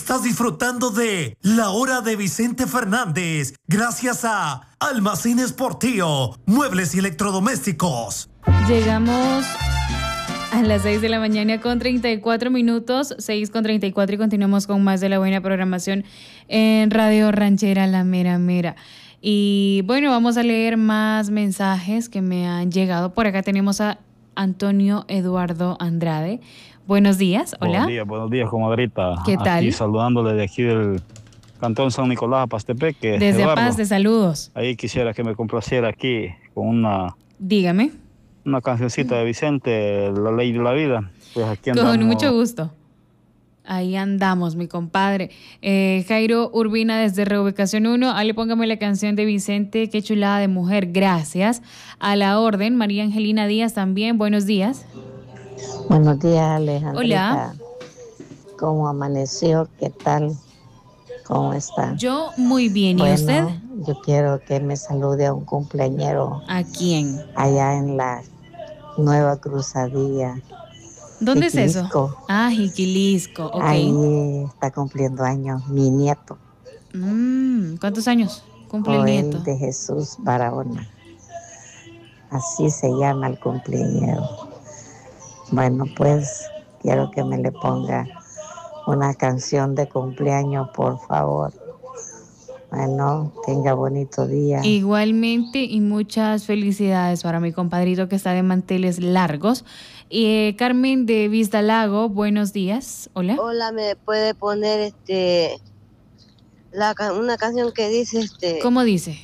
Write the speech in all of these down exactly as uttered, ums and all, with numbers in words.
Estás disfrutando de La Hora de Vicente Fernández, gracias a Almacenes Portillo, muebles y electrodomésticos. Llegamos a las seis de la mañana con treinta y cuatro minutos, seis con treinta y cuatro, y continuamos con más de la buena programación en Radio Ranchera La Mera Mera. Y bueno, vamos a leer más mensajes que me han llegado. Por acá tenemos a Antonio Eduardo Andrade. Buenos días, hola. Buenos días, buenos días, comadrita. ¿Qué tal? Aquí saludándole de aquí del Cantón San Nicolás, Pastepeque. Desde Eduardo, Paz, de saludos. ahí quisiera que me complaciera aquí con una... Dígame. Una cancioncita de Vicente, La Ley de la Vida. Pues aquí andamos. Con mucho gusto. Ahí andamos, mi compadre. Eh, Jairo Urbina desde Reubicación uno. Ale, póngame la canción de Vicente, qué chulada de mujer. Gracias. A la orden. María Angelina Díaz también. Buenos días. Buenos días, Alejandrita. Hola. ¿Cómo amaneció? ¿Qué tal? ¿Cómo está? Yo muy bien. ¿Y bueno, usted? Yo quiero que me salude a un cumpleañero. ¿A quién? Allá en la Nueva Cruzadilla. ¿Dónde Jiquilisco. es eso? Ah, Jiquilisco, ok. Ahí está cumpliendo años mi nieto. Mm, ¿cuántos años cumple el Joel nieto? de Jesús Barahona. Así se llama el cumpleañero. Bueno, pues quiero que me le ponga una canción de cumpleaños, por favor. Bueno, tenga bonito día. Igualmente, y muchas felicidades para mi compadrito que está de manteles largos. Y eh, Carmen de Vista Lago, buenos días. Hola. Hola, me puede poner este la una canción que dice este ¿Cómo dice?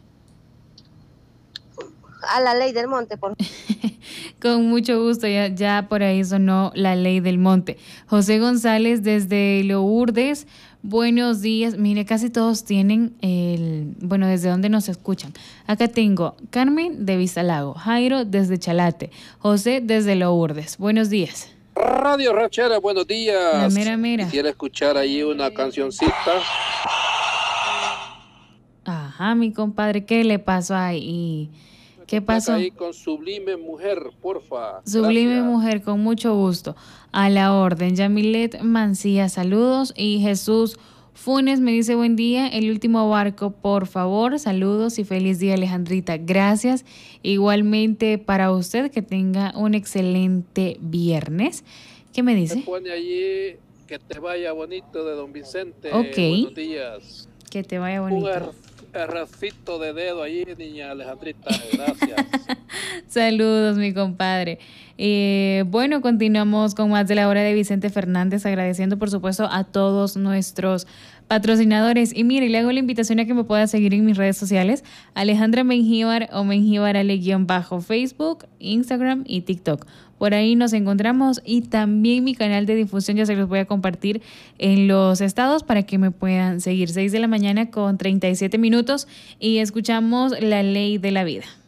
A la Ley del Monte, por Con mucho gusto, ya, ya por ahí sonó La Ley del Monte. José González desde Lourdes, buenos días. Mire, casi todos tienen el... Bueno, ¿desde dónde nos escuchan? Acá tengo Carmen de Vistalago, Jairo desde Chalate, José desde Lourdes. Buenos días. Radio Ranchera, buenos días. La mera mera. Quisiera escuchar ahí una cancioncita. Ajá, mi compadre, ¿qué le pasó ahí? ¿Qué pasó? Ahí con Sublime Mujer, porfa. Sublime Gracias. Mujer, con mucho gusto. A la orden. Yamilet Mancía, saludos. Y Jesús Funes me dice buen día. El último barco, por favor. Saludos y feliz día, Alejandrita. Gracias. Igualmente para usted, que tenga un excelente viernes. ¿Qué me dice? Me pone allí que te vaya bonito de Don Vicente. Ok. Buenos días. Que te vaya Un bonito. er- erracito de dedo allí, niña Alejandrita. Gracias. Saludos, mi compadre. Eh, bueno, continuamos con más de la hora de Vicente Fernández, agradeciendo por supuesto a todos nuestros patrocinadores. Y mire, le hago la invitación a que me pueda seguir en mis redes sociales, Alejandra Mengíbar o Mengíbar Ale-bajo, Facebook, Instagram y TikTok. Por ahí nos encontramos, y también mi canal de difusión ya se los voy a compartir en los estados para que me puedan seguir. seis de la mañana con treinta y siete minutos, y escuchamos La Ley de la Vida.